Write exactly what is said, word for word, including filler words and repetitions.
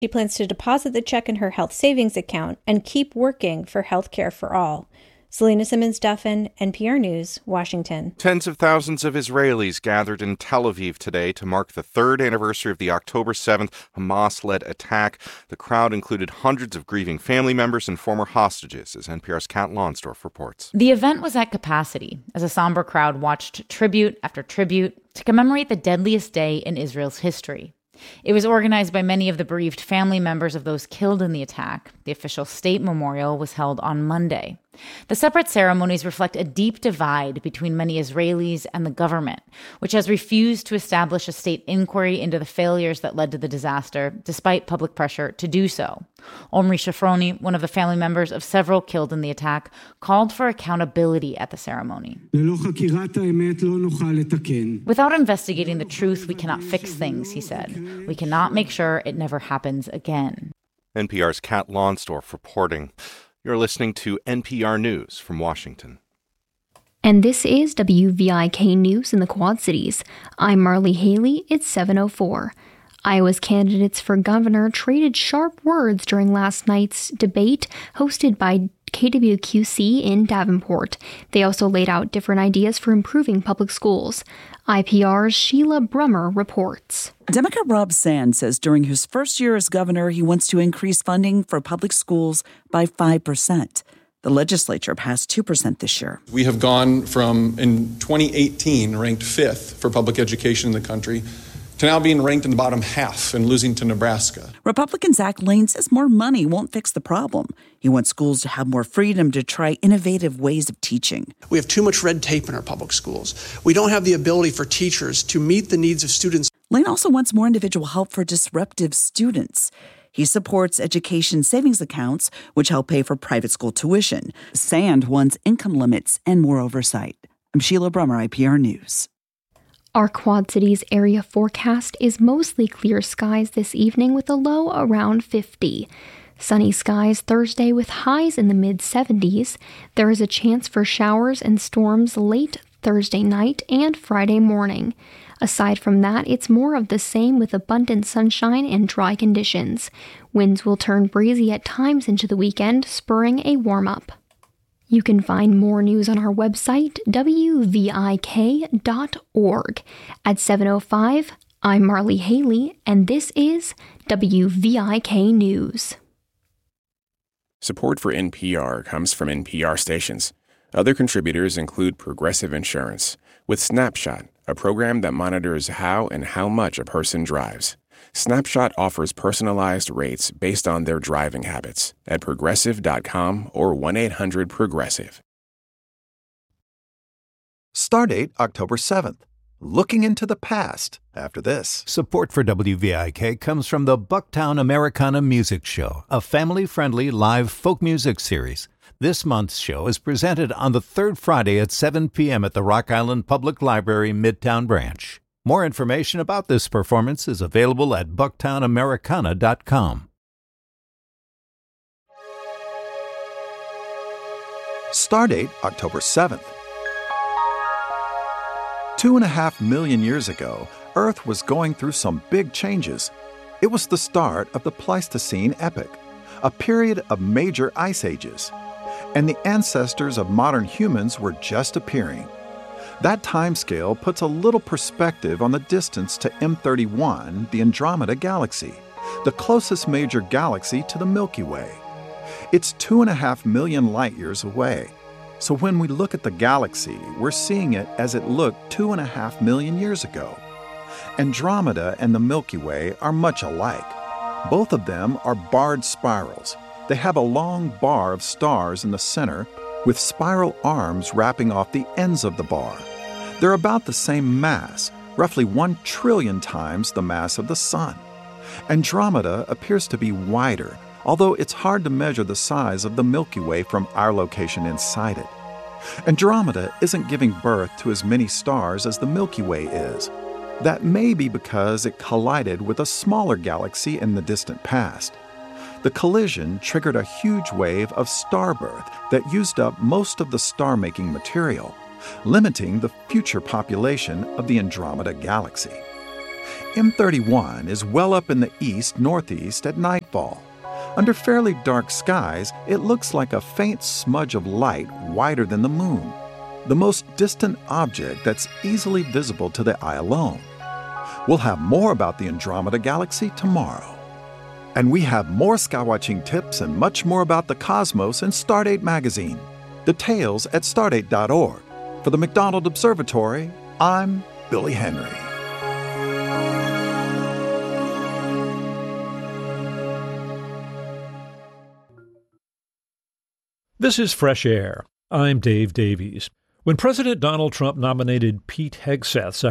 She plans to deposit the check in her health savings account and keep working for health care for all. Selena Simmons-Duffin, N P R News, Washington. Tens of thousands of Israelis gathered in Tel Aviv today to mark the third anniversary of the October seventh Hamas-led attack. The crowd included hundreds of grieving family members and former hostages, as N P R's Kat Lonsdorf reports. The event was at capacity as a somber crowd watched tribute after tribute to commemorate the deadliest day in Israel's history. It was organized by many of the bereaved family members of those killed in the attack. The official state memorial was held on Monday. The separate ceremonies reflect a deep divide between many Israelis and the government, which has refused to establish a state inquiry into the failures that led to the disaster, despite public pressure to do so. Omri Shafroni, one of the family members of several killed in the attack, called for accountability at the ceremony. Without investigating the truth, we cannot fix things, he said. We cannot make sure it never happens again. N P R's Kat Lonsdorf reporting. You're listening to N P R News from Washington. And this is W V I K News in the Quad Cities. I'm Marley Haley. It's seven oh four. Iowa's candidates for governor traded sharp words during last night's debate hosted by K W Q C in Davenport. They also laid out different ideas for improving public schools. I P R's Sheila Brummer reports. Democrat Rob Sand says during his first year as governor, he wants to increase funding for public schools by five percent. The legislature passed two percent this year. We have gone from, in twenty eighteen, ranked fifth for public education in the country, to now being ranked in the bottom half and losing to Nebraska. Republican Zach Lane says more money won't fix the problem. He wants schools to have more freedom to try innovative ways of teaching. We have too much red tape in our public schools. We don't have the ability for teachers to meet the needs of students. Lane also wants more individual help for disruptive students. He supports education savings accounts, which help pay for private school tuition. Sand wants income limits and more oversight. I'm Sheila Brummer, I P R News. Our Quad Cities area forecast is mostly clear skies this evening with a low around fifty. Sunny skies Thursday with highs in the mid seventies. There is a chance for showers and storms late Thursday night and Friday morning. Aside from that, it's more of the same with abundant sunshine and dry conditions. Winds will turn breezy at times into the weekend, spurring a warm-up. You can find more news on our website, W V I K dot org. At seven oh five, I'm Marley Haley, and this is W V I K News. Support for N P R comes from N P R stations. Other contributors include Progressive Insurance, with Snapshot, a program that monitors how and how much a person drives. Snapshot offers personalized rates based on their driving habits at progressive dot com or one eight hundred progressive. Stardate October seventh. Looking into the past after this. Support for W V I K comes from the Bucktown Americana Music Show, a family-friendly live folk music series. This month's show is presented on the third Friday at seven p.m. at the Rock Island Public Library Midtown Branch. More information about this performance is available at bucktown americana dot com. Stardate October seventh. Two and a half million years ago, Earth was going through some big changes. It was the start of the Pleistocene epoch, a period of major ice ages. And the ancestors of modern humans were just appearing. That timescale puts a little perspective on the distance to M thirty-one, the Andromeda Galaxy, the closest major galaxy to the Milky Way. It's two and a half million light years away. So when we look at the galaxy, we're seeing it as it looked two and a half million years ago. Andromeda and the Milky Way are much alike. Both of them are barred spirals. They have a long bar of stars in the center with spiral arms wrapping off the ends of the bar. They're about the same mass, roughly one trillion times the mass of the Sun. Andromeda appears to be wider, although it's hard to measure the size of the Milky Way from our location inside it. Andromeda isn't giving birth to as many stars as the Milky Way is. That may be because it collided with a smaller galaxy in the distant past. The collision triggered a huge wave of starbirth that used up most of the star-making material, limiting the future population of the Andromeda Galaxy. M thirty-one is well up in the east-northeast at nightfall. Under fairly dark skies, it looks like a faint smudge of light wider than the moon, the most distant object that's easily visible to the eye alone. We'll have more about the Andromeda Galaxy tomorrow. And we have more skywatching tips and much more about the cosmos in Stardate magazine. Details at stardate dot org. For the McDonald Observatory, I'm Billy Henry. This is Fresh Air. I'm Dave Davies. When President Donald Trump nominated Pete Hegseth